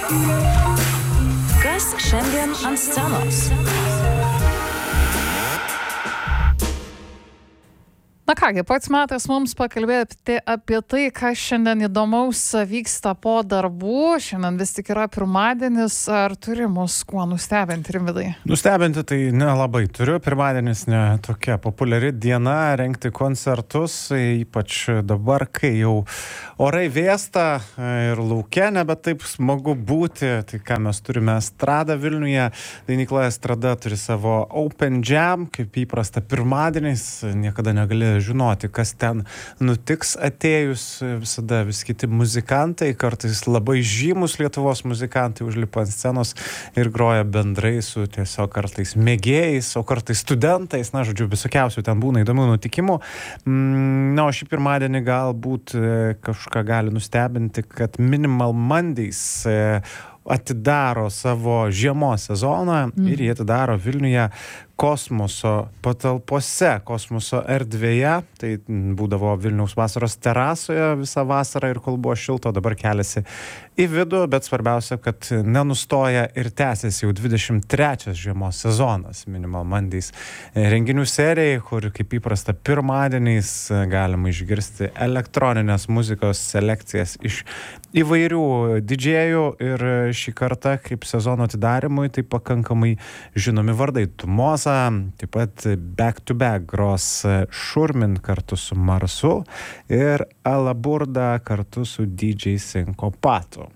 Kas šiandien ant scenos? Na kągi, pats metas mums pakalbėti apie tai, kas šiandien įdomaus vyksta po darbų. Šiandien vis tik yra pirmadienis. Ar turi mus kuo nustebinti, Rimvydai? Nustebinti tai nelabai turiu. Pirmadienis ne tokia populiari diena rengti koncertus, ypač dabar, kai jau orai vėsta ir lauke nebe taip smagu būti. Tai ką mes turime Estradą Vilniuje. Dainykla Estrada turi savo Open Jam, kaip įprasta pirmadieniais. Niekada negali žinoti, kas ten nutiks atėjus. Visada vis kiti muzikantai, kartais labai žymus Lietuvos muzikantai užlipa ant scenos ir groja bendrai su tiesiog kartais mėgėjais, o kartais studentais. Na, žodžiu, visokiausių ten būna įdomių nutikimų. Na, o šį pirmadienį galbūt kažką gali nustebinti, kad Minimal Mondays atidaro savo žiemos sezoną ir jie atidaro Vilniuje kosmoso patalpose, kosmoso erdvėje. Tai būdavo Vilniaus vasaros terasoje visą vasarą ir kol buvo šilto, dabar keliasi į vidų, bet svarbiausia, kad nenustoja ir tęsiasi jau 23 žiemos sezonas Minimal Mondays renginių serijai, kur kaip įprasta pirmadieniais galima išgirsti elektroninės muzikos selekcijas iš įvairių didžėjų ir šį kartą kaip sezono atidarimui tai pakankamai žinomi vardai. Tumoza, taip pat Back to Back gros Šurmin kartu su Marsu ir Alaburda kartu su DJ Sinkopatu.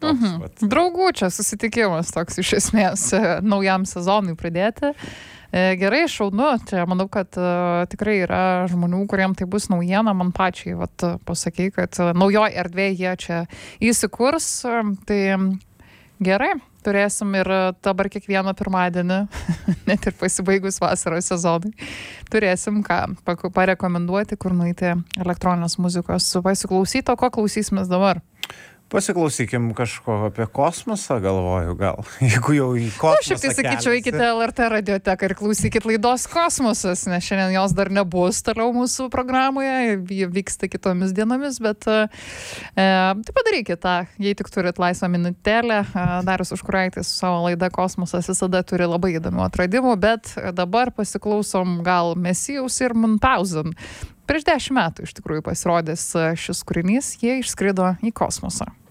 Draugų čia susitikimas toks iš esmės naujam sezonui pradėti. Gerai, šaunu. Čia manau, kad tikrai yra žmonių, kuriem tai bus naujiena. Man pačiai pasakai, kad naujoj erdvėje jie čia įsikurs. Tai gerai. Turėsim ir dabar kiekvieną pirmadienį, net ir pasibaigus vasaros sezonui, turėsim ką parekomenduoti, kur nueiti elektroninės muzikos pasiklausyti. O ko klausysimės dabar? Pasiklausykim kažko apie kosmosą, galvoju, gal. Jeigu jau į kosmosą šiaip tai sakyčiau, eikite LRT radioteką ir klausykit laidos Kosmosas, nes šiandien jos dar nebus toliau mūsų programoje, jie vyksta kitomis dienomis, bet tai padarykit tą, jei tik turit laisvą minutėlę. Darius Užkuraitis su savo laida Kosmosas visada turi labai įdomių atradimų, bet dabar pasiklausom gal Mesijaus ir Munchausen. Prieš 10 metų iš tikrųjų pasirodęs šis kūrinys, jie išskrido į kosmosą.